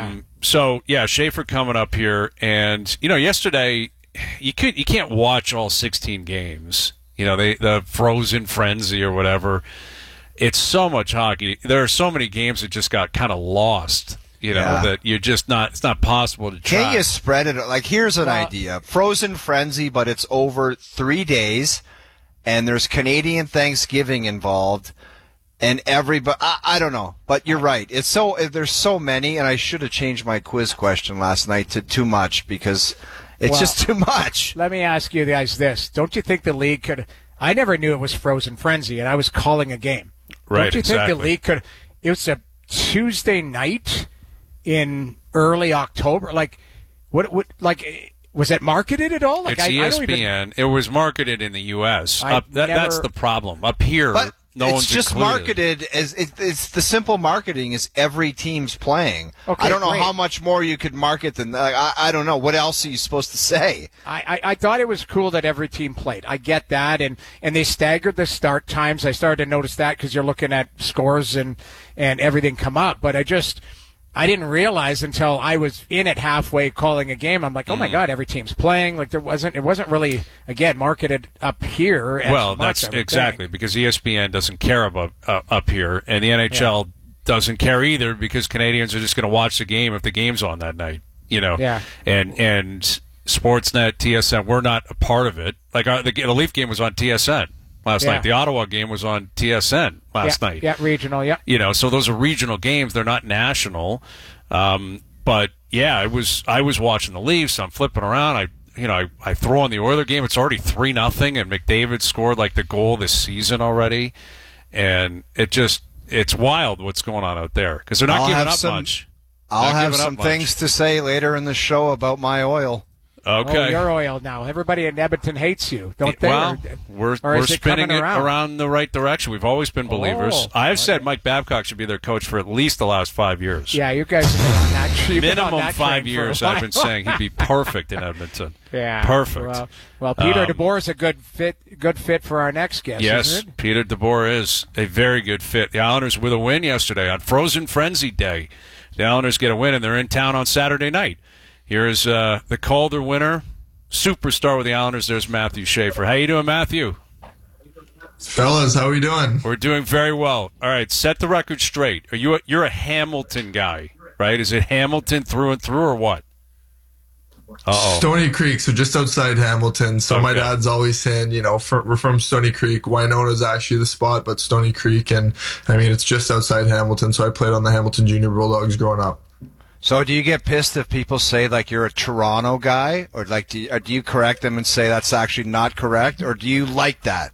So yeah, Schaefer coming up here, and yesterday you can't watch all 16 games. The Frozen Frenzy or whatever. It's so much hockey. There are so many games that just got kind of lost. That you're just not. It's not possible to track. Can't you spread it? Like, here's an idea: Frozen Frenzy, but it's over 3 days, and there's Canadian Thanksgiving involved, and everybody. I don't know, but you're right. It's there's so many, and I should have changed my quiz question last night to too much because it's just too much. Let me ask you guys this: don't you think the league could? I never knew it was Frozen Frenzy, and I was calling a game. Right. Don't you think the league could? It was a Tuesday night in early October. Like, what was it marketed at all? Like, it's ESPN. It was marketed in the U.S. That's the problem. Up here, but no it's one's just included. Marketed as it's the simple marketing is every team's playing. Okay, I don't know great. how much more you could market than I don't know. What else are you supposed to say? I thought it was cool that every team played. I get that, and they staggered the start times. I started to notice that because you're looking at scores and everything come up. But I didn't realize until I was in it halfway calling a game. I'm like, oh my God, every team's playing. Like it wasn't really, again, marketed up here. Well, that's exactly because ESPN doesn't care about up here, and the NHL doesn't care either because Canadians are just going to watch the game if the game's on that night. Yeah. And Sportsnet, TSN, we're not a part of it. Like the Leaf game was on TSN. Last night. The Ottawa game was on TSN last night. Yeah, regional, so those are regional games. They're not national. But, yeah, I was watching the Leafs. I'm flipping around. I throw on the Oiler game. It's already 3-0, and McDavid scored, like, the goal this season already. And it's wild what's going on out there because they're not giving up much. I'll have some things to say later in the show about my oil. Okay. Oh, your oil now. Everybody in Edmonton hates you, don't they? Well, we're spinning it around the right direction. We've always been believers. I've said Mike Babcock should be their coach for at least the last 5 years. Yeah, you guys have been minimum 5 years. I've been saying he'd be perfect in Edmonton. Yeah, perfect. Well, Peter DeBoer is a good fit for our next guest. Yes, isn't it? Peter DeBoer is a very good fit. The Islanders with a win yesterday on Frozen Frenzy Day. The Islanders get a win, and they're in town on Saturday night. Here's the Calder winner, superstar with the Islanders. There's Matthew Schaefer. How you doing, Matthew? Fellas, how are we doing? We're doing very well. All right, set the record straight. You're a Hamilton guy, right? Is it Hamilton through and through or what? Uh-oh. Stony Creek, so just outside Hamilton. So my dad's always saying, we're from Stony Creek. Winona is actually the spot, but Stony Creek, and I mean, it's just outside Hamilton. So I played on the Hamilton Junior Bulldogs growing up. So do you get pissed if people say, like, you're a Toronto guy? Or, like, do you correct them and say that's actually not correct? Or do you like that?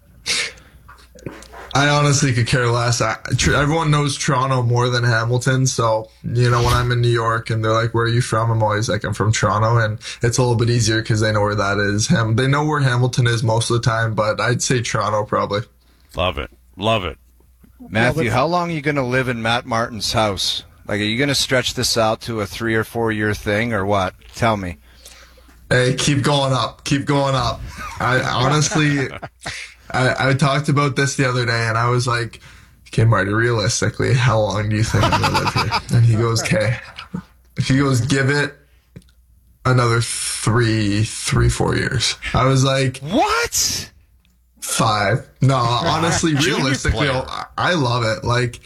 I honestly could care less. Everyone knows Toronto more than Hamilton. So, when I'm in New York and they're like, where are you from? I'm always like, I'm from Toronto. And it's a little bit easier because they know where that is. They know where Hamilton is most of the time, but I'd say Toronto probably. Love it. Love it. Matthew, how long are you going to live in Matt Martin's house? Like, are you going to stretch this out to a 3 or 4 year thing or what? Tell me. Hey, keep going up. Keep going up. I honestly, I talked about this the other day, and I was like, okay, Marty, realistically, how long do you think I'm going to live here? And he goes, okay. He goes, give it another 3, 4 years. I was like, what? 5. No, honestly, realistically, I love it. Like,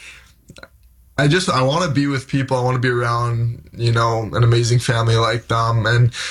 I want to be with people. I want to be around, an amazing family like them. And